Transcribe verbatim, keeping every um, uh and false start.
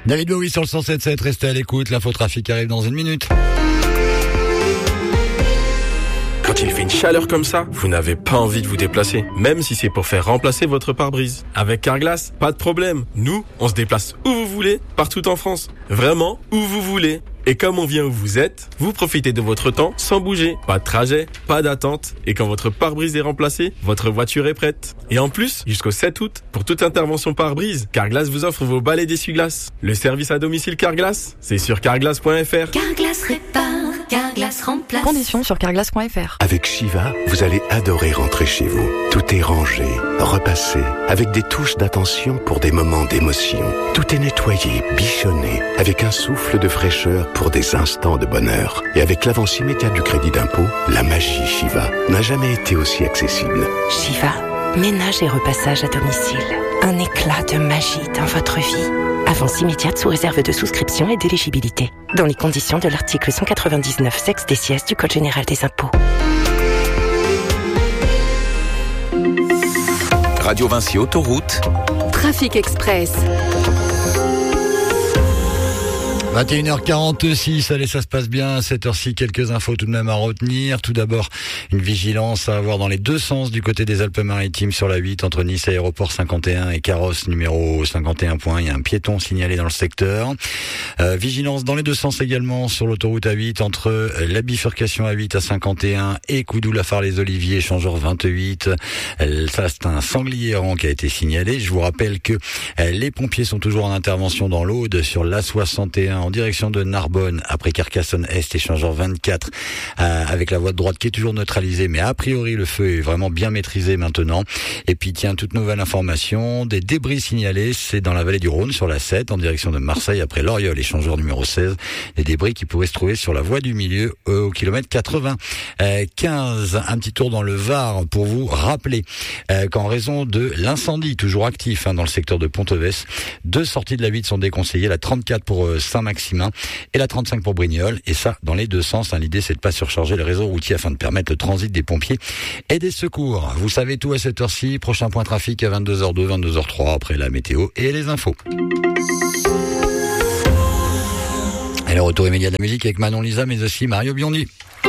David Bowie sur le cent sept sept, restez à l'écoute, l'infotrafic arrive dans une minute. Quand il fait une chaleur comme ça, vous n'avez pas envie de vous déplacer, même si c'est pour faire remplacer votre pare-brise. Avec Carglass, pas de problème. Nous, on se déplace où vous voulez, partout en France. Vraiment, où vous voulez. Et comme on vient où vous êtes, vous profitez de votre temps sans bouger. Pas de trajet, pas d'attente. Et quand votre pare-brise est remplacé, votre voiture est prête. Et en plus, jusqu'au sept août, pour toute intervention pare-brise, Carglass vous offre vos balais d'essuie-glace. Le service à domicile Carglass, c'est sur carglass point f r. Carglass répare, Carglass remplace. Conditions sur carglass point f r. Avec Shiva, vous allez adorer rentrer chez vous. Tout est rangé, repassé, avec des touches d'attention pour des moments d'émotion. Tout est nettoyé, bichonné, avec un souffle de fraîcheur pour des instants de bonheur. Et avec l'avance immédiate du crédit d'impôt, la magie Shiva n'a jamais été aussi accessible. Shiva, ménage et repassage à domicile. Un éclat de magie dans votre vie. Avance immédiate sous réserve de souscription et d'éligibilité. Dans les conditions de l'article cent quatre-vingt-dix-neuf sexe des sièges du Code général des impôts. Radio Vinci Autoroute. Trafic Express. vingt et une heures quarante-six, allez, ça se passe bien. À cette heure-ci, quelques infos tout de même à retenir. Tout d'abord, une vigilance à avoir dans les deux sens du côté des Alpes-Maritimes sur la huit, entre Nice Aéroport cinquante et un et Carrosse numéro cinquante et un point. Il y a un piéton signalé dans le secteur. Euh, vigilance dans les deux sens également sur l'autoroute A huit, entre la bifurcation A huit à cinquante et un et Coudoux-la-Phare-les-Oliviers, échangeur vingt-huit. Ça, c'est un sanglier errant qui a été signalé. Je vous rappelle que les pompiers sont toujours en intervention dans l'Aude sur l'A soixante et un en direction de Narbonne, après Carcassonne-Est, échangeur vingt-quatre, euh, avec la voie de droite qui est toujours neutralisée, mais a priori le feu est vraiment bien maîtrisé maintenant. Et puis tiens, toute nouvelle information, des débris signalés, c'est dans la vallée du Rhône sur la sept, en direction de Marseille, après Loriol, échangeur numéro seize, des débris qui pourraient se trouver sur la voie du milieu euh, au kilomètre quatre-vingt-quinze. Un petit tour dans le Var pour vous rappeler euh, qu'en raison de l'incendie toujours actif hein, dans le secteur de Ponteves, deux sorties de la huit sont déconseillées, la trente-quatre pour euh, Saint-Maximin et la trente-cinq pour Brignoles, et ça dans les deux sens. Hein. L'idée c'est de pas surcharger le réseau routier afin de permettre le transit des pompiers et des secours. Vous savez tout à cette heure-ci. Prochain point trafic à vingt-deux heures deux, vingt-deux heures trois, après la météo et les infos. Et le retour immédiat de la musique avec Manon Lisa, mais aussi Mario Biondi.